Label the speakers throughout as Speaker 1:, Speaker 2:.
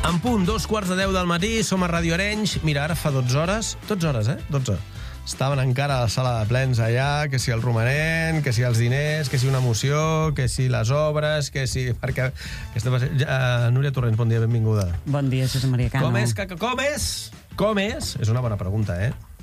Speaker 1: En punt, 2:15 del matí, som a Ràdio Arenys. Mira, ara fa 12 hores, 12. Estaven encara a la sala de plens allà, que si el romanent, que si els diners, que si una moció, que si les obres, que si... Perquè Núria Torrents, bon dia, benvinguda.
Speaker 2: Bon dia, Josep Maria Cano.
Speaker 1: Com és? És una bona pregunta,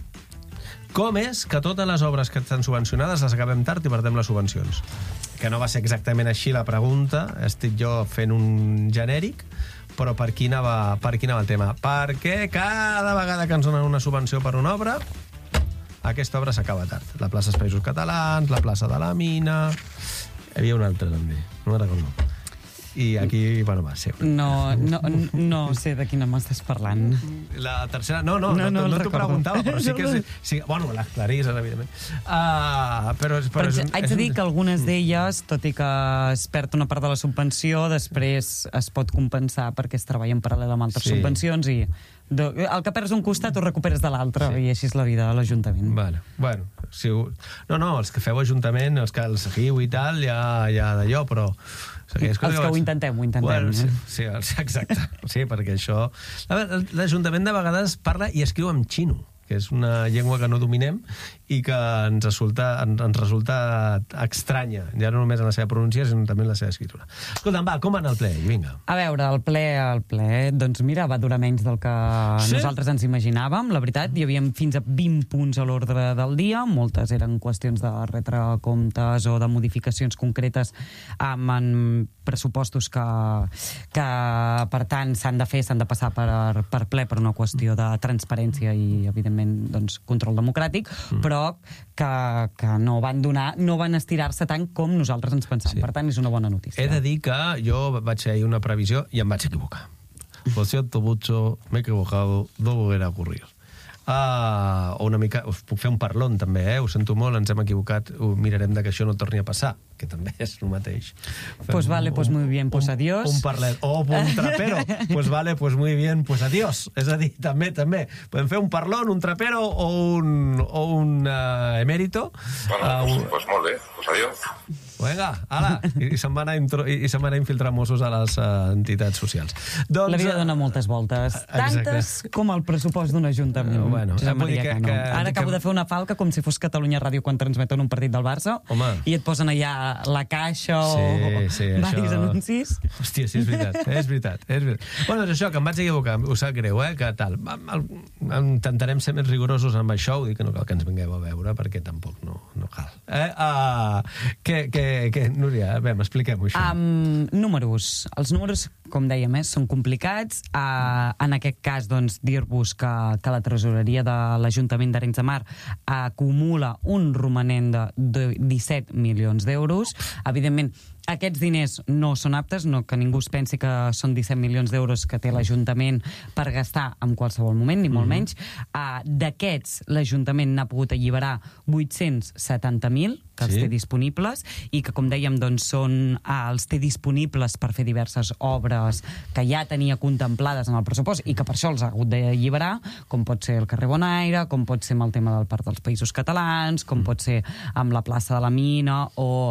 Speaker 1: Com és que totes les obres que estan subvencionades les acabem tard i perdem les subvencions? Que no va ser exactament així la pregunta, estic jo fent un genèric, però per qui anava el tema? Perquè cada vegada que ens donen una subvenció per una obra, aquesta obra s'acaba tard. La plaça dels Països Catalans, la plaça de la Mina... Hi havia una altra també, no me'n recordo. I aquí, bueno, va, sí.
Speaker 2: No sé de quina m'estàs parlant.
Speaker 1: La tercera... No t'ho preguntava, però sí que... Sí, bueno, les Clarisses, evidentment. Però
Speaker 2: haig de dir que algunes d'elles, tot i que es perd una part de la subvenció, després es pot compensar perquè es treballa en paral·lel amb altres subvencions i el que perds un costat ho recuperes de l'altre, i així és la vida de l'Ajuntament.
Speaker 1: Bueno, si els que feu Ajuntament, els que el seguiu i tal, ja d'allò, però...
Speaker 2: Els que ho intentem.
Speaker 1: Bueno, sí, exacte. Sí, perquè això... L'Ajuntament de vegades parla i escriu en xino, que és una llengua que no dominem i que ens resulta estranya, ja no només en la seva pronúncia, sinó també en la seva escritura. Escolta'm, va, com va anar el ple? Vinga.
Speaker 2: A veure, el ple, doncs mira, va durar menys del que nosaltres ens imaginàvem, la veritat. Hi havia fins a 20 punts a l'ordre del dia, moltes eren qüestions de retre comptes o de modificacions concretes en pressupostos que per tant s'han de passar per ple per una qüestió de transparència i, evidentment, doncs, control democràtic, però que no van estirar-se tant com nosaltres ens pensàvem. Per tant, és una bona notícia.
Speaker 1: He de dir que jo vaig fer una previsió i em vaig equivocar. Lo siento mucho, me he equivocado, no volverá a ocurrir. O una mica, us puc fer un parlon també, ho sento molt, ens hem equivocat, mirarem que això no torni a passar, que també és el mateix.
Speaker 2: Pues vale, pues muy bien, pues adiós.
Speaker 1: Un parlet, o un trapero, pues vale, pues muy bien, pues adiós. És a dir, també, podem fer un parlon, un trapero o un emèrito.
Speaker 3: Bueno, pues molt bé, pues adiós.
Speaker 1: Vinga, ala, i se'n va anar a infiltrar Mossos a les entitats socials.
Speaker 2: La vida dona moltes voltes, tantes com el pressupost d'un ajuntament. Ara acabo de fer una falca com si fos Catalunya Ràdio quan transmeten un partit del Barça i et posen allà la caixa o diversos anuncis.
Speaker 1: Hòstia, sí, és veritat. Bueno, és això, que em vaig equivocar, us sap greu, que tal. Intentarem ser més rigorosos amb això, ho dic que no cal que ens vingueu a veure, perquè tampoc no cal. Núria, expliquem-ho això.
Speaker 2: Números. Els números, com dèiem, són complicats. En aquest cas, doncs, dir-vos que la tresoreria de l'Ajuntament d'Arenys de Mar acumula un romanent de 17 milions d'euros. Evidentment, aquests diners no són aptes, no que ningú es pensi que són 17 milions d'euros que té l'Ajuntament per gastar en qualsevol moment, ni molt menys. D'aquests, l'Ajuntament n'ha pogut alliberar 870.000, que els té disponibles, i que, com dèiem, doncs, els té disponibles per fer diverses obres que ja tenia contemplades en el pressupost i que per això els ha hagut d'alliberar, com pot ser el carrer Bonaire, com pot ser amb el tema del Parc dels Països Catalans, com pot ser amb la plaça de la Mina o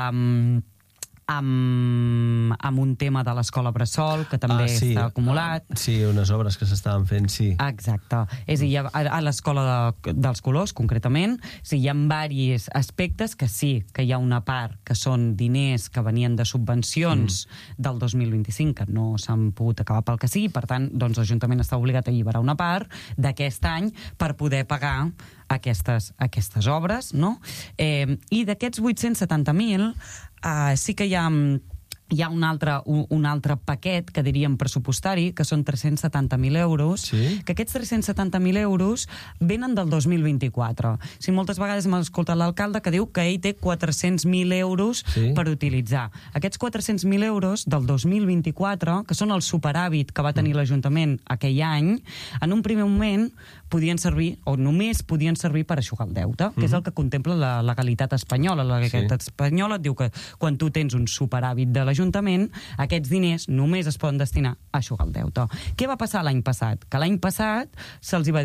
Speaker 2: amb un tema de l'escola Bressol, que també està acumulat.
Speaker 1: Sí, unes obres que s'estaven fent, sí.
Speaker 2: Exacte. És a dir, a l'escola dels Colors, concretament, hi ha diversos aspectes que sí, que hi ha una part que són diners que venien de subvencions del 2025, que no s'han pogut acabar pel que sigui, per tant, doncs l'Ajuntament està obligat a alliberar una part d'aquest any per poder pagar aquestes obres, no? I d'aquests 870.000 sí que hi ha un altre paquet, que diríem pressupostari, que són 370.000 euros, que aquests 370.000 euros venen del 2024. Moltes vegades hem escoltat l'alcalde que diu que ell té 400.000 euros per utilitzar. Aquests 400.000 euros del 2024, que són el superàvit que va tenir l'Ajuntament aquell any, en un primer moment podien servir, o només podien servir per eixugar el deute, que és el que contempla la legalitat espanyola. La legalitat espanyola et diu que quan tu tens un superàvit de l'Ajuntament, aquests diners només es poden destinar a eixugar el deute. Què va passar l'any passat? Que l'any passat se'ls va dir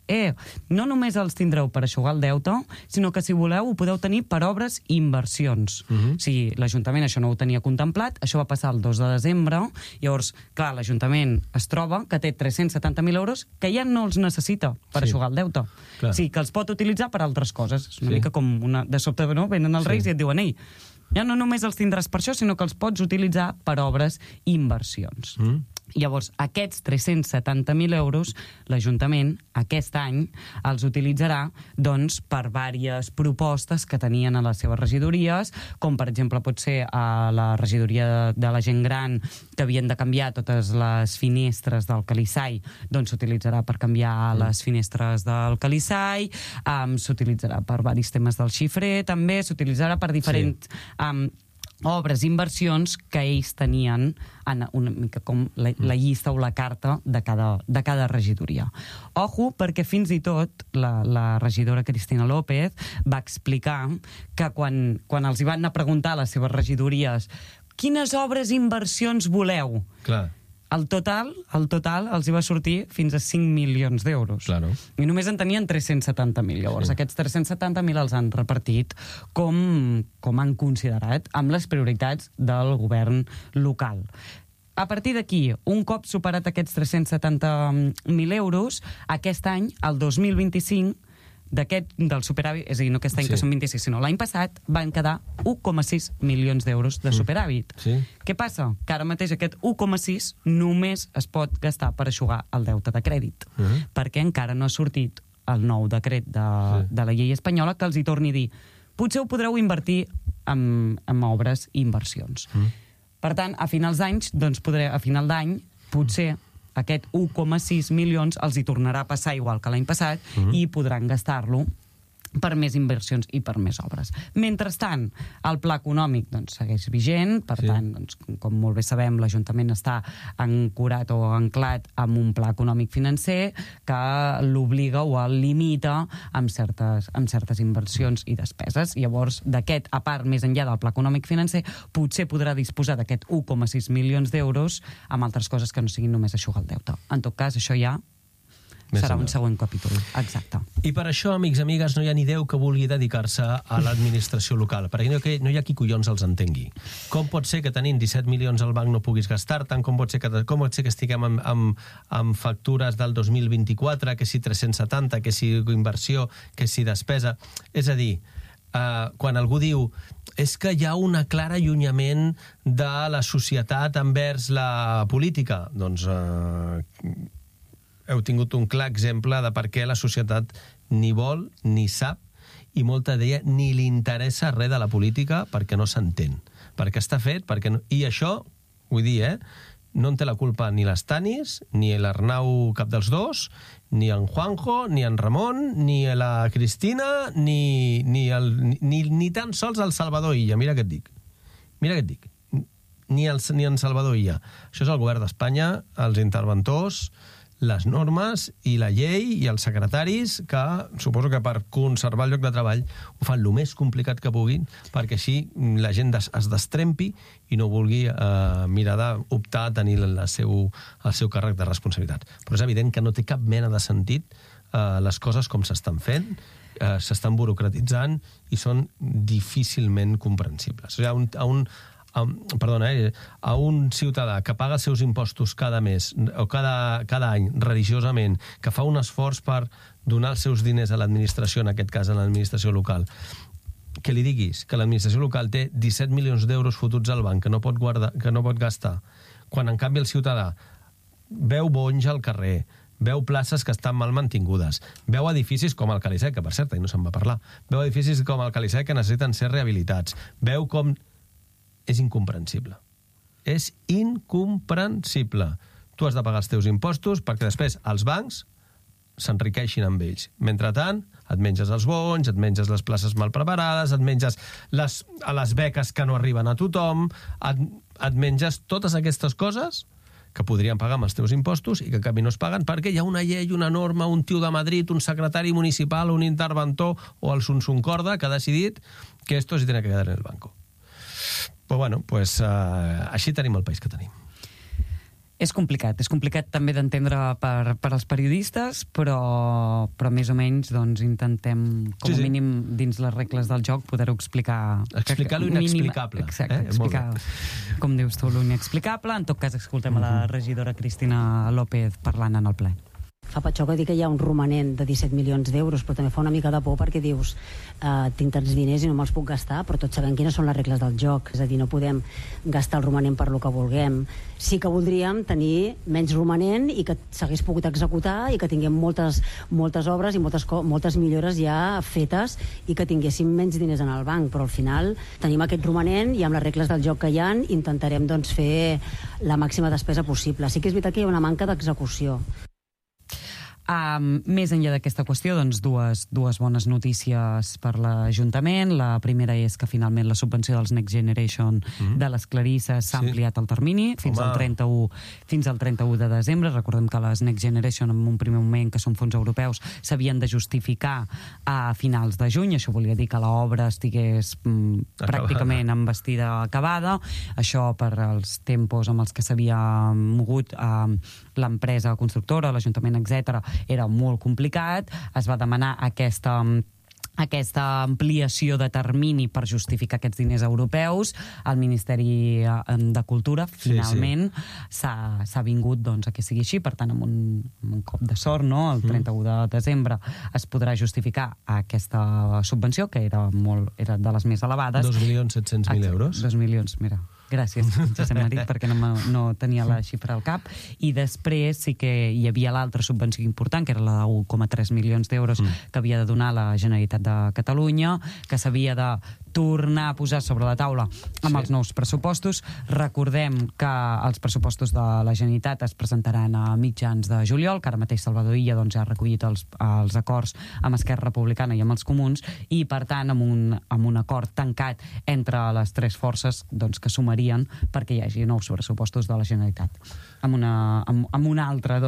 Speaker 2: no només els tindreu per aixugar el deute, sinó que si voleu ho podeu tenir per obres i inversions. O sigui, l'Ajuntament això no ho tenia contemplat, això va passar el 2 de desembre, llavors, clar, l'Ajuntament es troba que té 370.000 euros que ja no els necessita per aixugar el deute.
Speaker 1: Clar.
Speaker 2: O sigui, que els pot utilitzar per altres coses. És una mica com de sobte, no? Venen els Reis i et diuen, ei, ja no només els tindràs per això, sinó que els pots utilitzar per obres i inversions. Llavors, aquests 370.000 euros, l'Ajuntament aquest any els utilitzarà doncs, per diverses propostes que tenien a les seves regidories, com per exemple pot ser a la regidoria de la gent gran, que havien de canviar totes les finestres del Calissai, doncs s'utilitzarà per canviar les finestres del Calissai, s'utilitzarà per diversos temes del xifrer, també s'utilitzarà per diferents obres, inversions que ells tenien en una mica com la llista o la carta de cada regidoria. Ojo, perquè fins i tot la regidora Cristina López va explicar que quan els hi van anar a preguntar a les seves regidories quines obres i inversions voleu,
Speaker 1: Clar.
Speaker 2: el total els hi va sortir fins a 5 milions d'euros.
Speaker 1: Claro.
Speaker 2: I només en tenien 370.000. Llavors, aquests 370.000 els han repartit com han considerat amb les prioritats del govern local. A partir d'aquí, un cop superat aquests 370.000 euros, aquest any, el 2025, del superàvit, és a dir, no aquest any que són 26, sinó l'any passat, van quedar 1,6 milions d'euros de superàvit. Què passa? Que ara mateix aquest 1,6 només es pot gastar per aixugar el deute de crèdit, perquè encara no ha sortit el nou decret de la llei espanyola que els hi torni a dir potser ho podreu invertir en obres i inversions. Per tant, a finals d'any, potser aquest 1,6 milions els hi tornarà a passar igual que l'any passat i podran gastar-lo per més inversions i per més obres. Mentrestant, el pla econòmic doncs, segueix vigent, per tant, doncs, com molt bé sabem, l'Ajuntament està ancorat o anclat amb un pla econòmic financer que l'obliga o el limita amb certes inversions i despeses. Llavors, d'aquest, a part, més enllà del pla econòmic financer, potser podrà disposar d'aquest 1,6 milions d'euros amb altres coses que no siguin només aixugar el deute. En tot cas, això ja serà un següent capítol. Exacte.
Speaker 1: I per això, amics, amigues, no hi ha ni Déu que vulgui dedicar-se a l'administració local, perquè no hi ha qui collons els entengui. Com pot ser que tenint 17 milions al banc no puguis gastar-te'n? Com pot ser que estiguem amb factures del 2024, que si 370, que si inversió, que si despesa? És a dir, quan algú diu és que hi ha un clar allunyament de la societat envers la política, doncs heu tingut un clar exemple de per què la societat ni vol, ni sap, i molta d'ella ni li interessa res de la política perquè no s'entén. Perquè està fet, perquè no... I això, vull dir, no en té la culpa ni les Tanis, ni l'Arnau cap dels dos, ni en Juanjo, ni en Ramon, ni la Cristina, ni tan sols el Salvador Illa. Mira què et dic. Ni en Salvador Illa. Això és el govern d'Espanya, els interventors, les normes i la llei i els secretaris que suposo que per conservar el lloc de treball ho fan el més complicat que puguin perquè així la gent es destrempi i no vulgui mirar d'optar a tenir el seu càrrec de responsabilitat. Però és evident que no té cap mena de sentit les coses com s'estan fent, s'estan burocratitzant i són difícilment comprensibles. O sigui, a un ciutadà que paga els seus impostos cada mes o cada any religiosament, que fa un esforç per donar els seus diners a l'administració, en aquest cas a l'administració local, que li diguis que l'administració local té 17 milions d'euros fotuts al banc que no pot gastar, quan en canvi el ciutadà veu bonys al carrer, veu places que estan mal mantingudes, veu edificis com el Calissai, que per cert, no se'n va parlar, veu edificis com el Calissai que necessiten ser rehabilitats, veu com... És incomprensible. És incomprensible. Tu has de pagar els teus impostos perquè després els bancs s'enriqueixin amb ells. Mentrestant, et menges els bons, et menges les places mal preparades, et menges les beques que no arriben a tothom, et menges totes aquestes coses que podrien pagar amb els teus impostos i que en canvi no es paguen perquè hi ha una llei, una norma, un tio de Madrid, un secretari municipal, un interventor o el Soncorda que ha decidit que esto se tiene que quedar en el banco. Però bueno, així tenim el país que tenim.
Speaker 2: És complicat també d'entendre per als periodistes, però més o menys doncs, intentem, com a mínim, dins les regles del joc, poder-ho explicar.
Speaker 1: Explicar lo inexplicable.
Speaker 2: Exacte, explicar, com dius tu, lo inexplicable. En tot cas, escoltem a la regidora Cristina López parlant en el ple.
Speaker 4: Fa patxoca dir que hi ha un romanent de 17 milions d'euros, però també fa una mica de por perquè dius tinc tants diners i no me'ls puc gastar, però tots sabem quines són les regles del joc. És a dir, no podem gastar el romanent per lo que vulguem. Sí que voldríem tenir menys romanent i que s'hagués pogut executar i que tinguem moltes obres i moltes millores ja fetes i que tinguéssim menys diners en el banc, però al final tenim aquest romanent i amb les regles del joc que hi ha intentarem doncs, fer la màxima despesa possible. Sí que és veritat que hi ha una manca d'execució.
Speaker 2: Més enllà d'aquesta qüestió, doncs, dues bones notícies per l'Ajuntament. La primera és que finalment la subvenció dels Next Generation de les Clarisses s'ha ampliat el termini fins al 31 de desembre. Recordem que les Next Generation, en un primer moment, que són fons europeus, s'havien de justificar a finals de juny. Això volia dir que l'obra estigués pràcticament embastida acabada. Això per als tempos amb els que s'havia mogut l'empresa constructora, l'Ajuntament, etc., era molt complicat. Es va demanar aquesta ampliació de termini per justificar aquests diners europeus. El Ministeri de Cultura, finalment, s'ha vingut a que sigui així. Per tant, amb un cop de sort, no? El 31 de desembre es podrà justificar aquesta subvenció, que era de les més elevades.
Speaker 1: 2.700.000 euros.
Speaker 2: 2 milions, mira. Gràcies, Josep Marit, perquè no tenia la xifra al cap. I després sí que hi havia l'altra subvenció important, que era la de 1,3 milions d'euros que havia de donar la Generalitat de Catalunya, que s'havia de tornar a posar sobre la taula amb els nous pressupostos. Recordem que els pressupostos de la Generalitat es presentaran a mitjans de juliol, que ara mateix Salvador Illa ja ha recollit els acords amb Esquerra Republicana i amb els Comuns, i per tant amb un acord tancat entre les tres forces que sumarien perquè hi hagi nous pressupostos de la Generalitat. Amb un altre,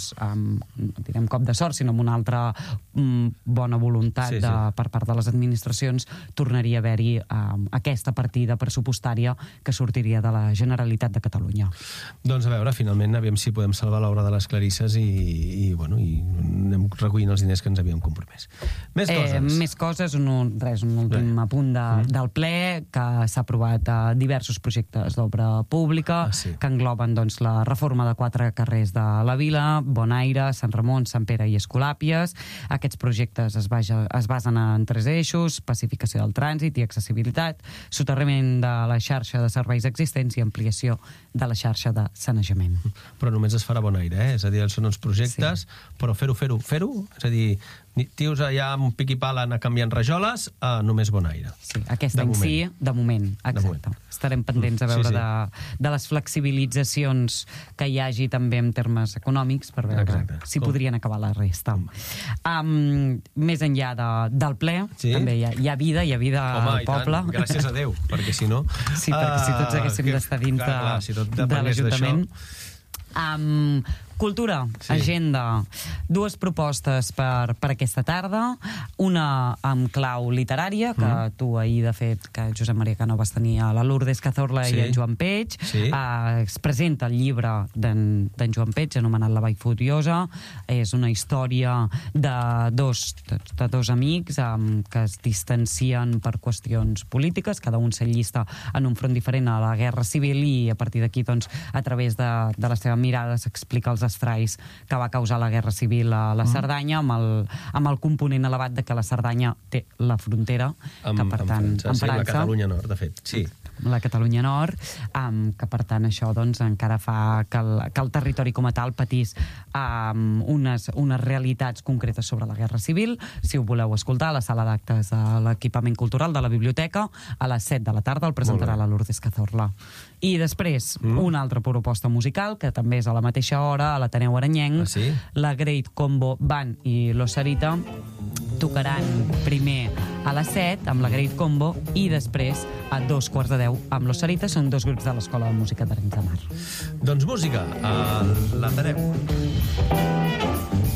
Speaker 2: direm cop de sort, sinó amb una altra bona voluntat per part de les administracions, tornaria a haver-hi aquesta partida pressupostària que sortiria de la Generalitat de Catalunya.
Speaker 1: Doncs a veure, finalment, aviam si podem salvar l'obra de les Clarisses i anem recollint els diners que ens havíem compromès. Més coses?
Speaker 2: Un últim apunt del ple, que s'ha aprovat diversos projectes d'obra pública que engloben la reforma de 4 carrers de la vila, Bonaire, Sant Ramon, Sant Pere i Escolàpies. Aquests projectes es basen en 3 eixos: pacificació del trànsit i accessibilitat, soterrament de la xarxa de serveis existents i ampliació de la xarxa de sanejament.
Speaker 1: Però només es farà Bonaire, és a dir, són uns projectes, però fer-ho, és a dir, tios allà amb pic i pala anar canviant rajoles a només Bonaire.
Speaker 2: Sí, aquest any sí, de moment, exacte. Estarem pendents a veure de les flexibilitzacions que hi hagi també en termes econòmics per veure si podrien acabar la resta. Més enllà del ple, també hi ha vida al poble.
Speaker 1: Gràcies a Déu, perquè si no...
Speaker 2: Sí, perquè si tots haguéssim d'estar dins de l'Ajuntament. Cultura, agenda. 2 propostes per aquesta tarda. Una amb clau literària, que tu ahir, de fet, que Josep Maria Cano vas tenir a la Lourdes Cazorla i el Joan Peig. Es presenta el llibre d'en Joan Peig, anomenat La Vall Furiosa. És una història de dos amics que es distancien per qüestions polítiques. Cada un s'allista en un front diferent a la Guerra Civil i a partir d'aquí, a través de la seva mirada, s'explica els estralls que va causar la Guerra Civil a la Cerdanya, amb el component elevat de que la Cerdanya té la frontera, que per tant, amb França,
Speaker 1: la Catalunya Nord, de fet, sí.
Speaker 2: La Catalunya Nord, que per tant això encara fa que el territori com a tal patís unes realitats concretes sobre la Guerra Civil. Si ho voleu escoltar, a la sala d'actes de l'equipament cultural de la biblioteca, a les 7 de la tarda el presentarà la Lourdes Cazorla. I després, una altra proposta musical, que també és a la mateixa hora, a l'Ateneu Aranyenc. La Great Combo Band i Los Sarita tocaran primer a les 7 amb la Great Combo i després a 2:15 amb Los Sarita. Són 2 grups de l'Escola de Música d'Arenys de Mar.
Speaker 1: Doncs música a l'Ateneu.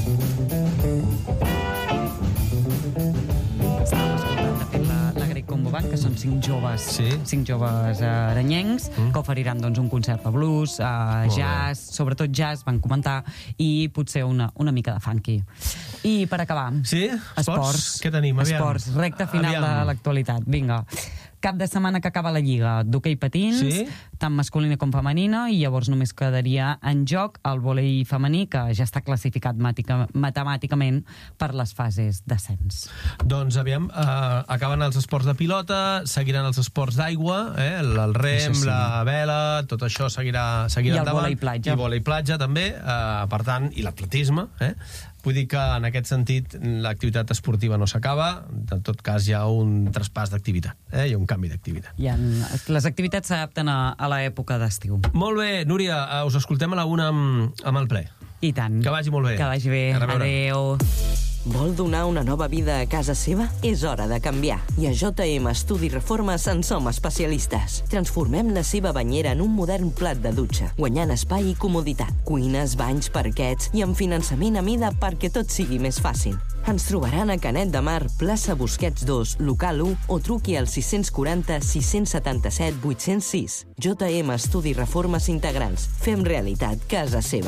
Speaker 2: Estàvem escoltant, de fet, la Great Combo Jove, que són 5 joves aranyencs, que oferiran doncs, un concert de blues, jazz, sobretot jazz, van comentar, i potser una mica de funky. I per acabar...
Speaker 1: Sí? Esports? Què tenim?
Speaker 2: Esports, recta final de l'actualitat. Vinga. Cap de setmana que acaba la Lliga d'hoquei patins, tant masculina com femenina, i llavors només quedaria en joc el vòlei femení, que ja està classificat matemàticament per les fases d'ascens.
Speaker 1: Doncs aviam, acaben els esports de pilota, seguiran els esports d'aigua, el rem, la vela, tot això seguirà endavant.
Speaker 2: I el vòlei platja.
Speaker 1: I vòlei platja també, per tant, i l'atletisme, Vull dir que, en aquest sentit, l'activitat esportiva no s'acaba, en tot cas hi ha un traspàs d'activitat, hi ha un canvi d'activitat.
Speaker 2: Les activitats s'adapten a l'època d'estiu.
Speaker 1: Molt bé, Núria, us escoltem a la 1 amb el ple.
Speaker 2: I tant.
Speaker 1: Que vagi molt bé.
Speaker 2: Que vagi bé. Adéu.
Speaker 5: Vol donar una nova vida a casa seva? És hora de canviar. I a JM Estudi Reformes en som especialistes. Transformem la seva banyera en un modern plat de dutxa, guanyant espai i comoditat, cuines, banys, parquets i amb finançament a mida perquè tot sigui més fàcil. Ens trobaran a Canet de Mar, plaça Busquets 2, local 1, o truqui al 640 677 806. JM Estudi Reformes Integrals. Fem realitat casa seva.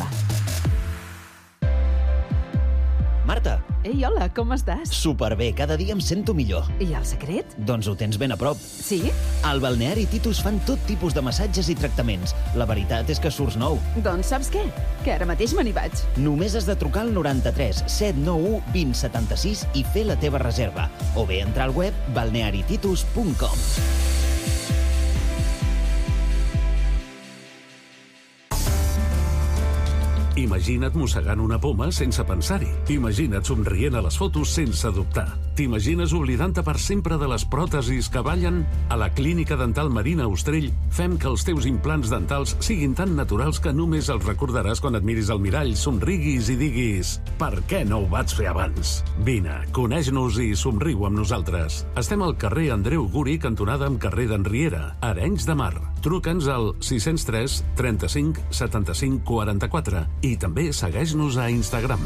Speaker 6: Marta.
Speaker 7: Ei, hola, com estàs?
Speaker 6: Superbé, cada dia em sento millor.
Speaker 7: I el secret?
Speaker 6: Doncs ho tens ben a prop.
Speaker 7: Sí?
Speaker 6: Al Balneari Titus fan tot tipus de massatges i tractaments. La veritat és que surts nou.
Speaker 7: Doncs saps què? Que ara mateix me n'hi vaig.
Speaker 6: Només has de trucar al 93 791 2076 i fer la teva reserva. O bé entrar al web balnearititus.com.
Speaker 8: Imagina't mossegant una poma sense pensar-hi. Imagina't somrient a les fotos sense dubtar. T'imagines oblidant-te per sempre de les pròtesis que ballen? A la Clínica Dental Marina Ostrell fem que els teus implants dentals siguin tan naturals que només els recordaràs quan et miris al mirall, somriguis i diguis «Per què no ho vaig fer abans?» Vine, coneix-nos i somriu amb nosaltres. Estem al carrer Andreu Guri, cantonada amb carrer d'Enriera, Arenys de Mar. Truca'ns al 603 35 75 44 i també segueix-nos a Instagram.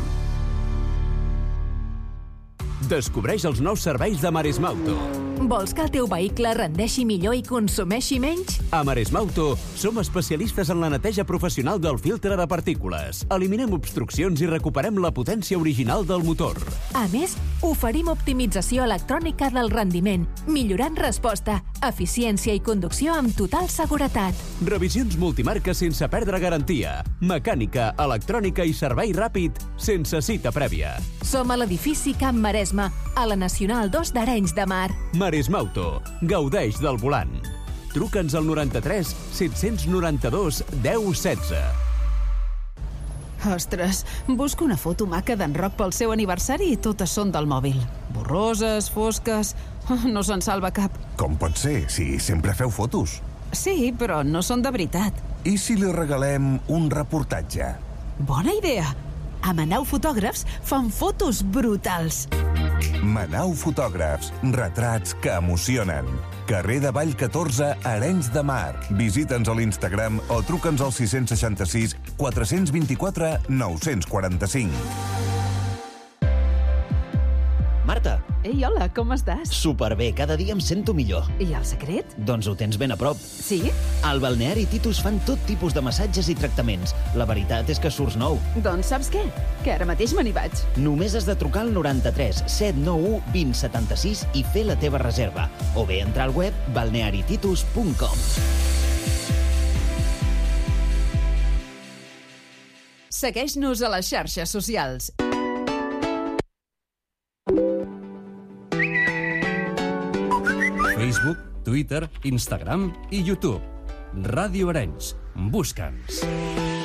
Speaker 9: Descobreix els nous serveis de Maresmauto.
Speaker 10: Vols que el teu vehicle rendeixi millor i consumeixi menys?
Speaker 9: A Maresmauto som especialistes en la neteja professional del filtre de partícules. Eliminem obstruccions i recuperem la potència original del motor.
Speaker 10: A més, oferim optimització electrònica del rendiment, millorant resposta, eficiència i conducció amb total seguretat.
Speaker 9: Revisions multimarca sense perdre garantia. Mecànica, electrònica i servei ràpid sense cita prèvia.
Speaker 10: Som a l'edifici Camp Maresme, a la Nacional 2 d'Arenys de Mar.
Speaker 9: Maresmauto. Gaudeix del volant. Truca'ns al 93 792 1016.
Speaker 7: Ostres, busco una foto maca d'en Roc pel seu aniversari i totes són del mòbil. Borroses, fosques... No se'n salva cap.
Speaker 11: Com pot ser, si sempre feu fotos?
Speaker 7: Sí, però no són de veritat.
Speaker 11: I si li regalem un reportatge?
Speaker 7: Bona idea! A Manau Fotògrafs fan fotos brutals.
Speaker 11: Manau Fotògrafs, retrats que emocionen. Carrer de Vall 14, Arenys de Mar. Visita'ns a l'Instagram o truca'ns al 666 424 945.
Speaker 6: Marta.
Speaker 7: Ei, hola, com estàs?
Speaker 6: Superbé, cada dia em sento millor.
Speaker 7: I el secret?
Speaker 6: Doncs ho tens ben a prop.
Speaker 7: Sí?
Speaker 6: Al Balneari Titus fan tot tipus de massatges i tractaments. La veritat és que surts nou.
Speaker 7: Doncs saps què? Que ara mateix me n'hi vaig.
Speaker 6: Només has de trucar al 93 791 2076 i fer la teva reserva. O bé entrar al web balnearititus.com.
Speaker 7: Segueix-nos a les xarxes socials.
Speaker 12: Facebook, Twitter, Instagram i YouTube. Ràdio Arenys. Busca'ns.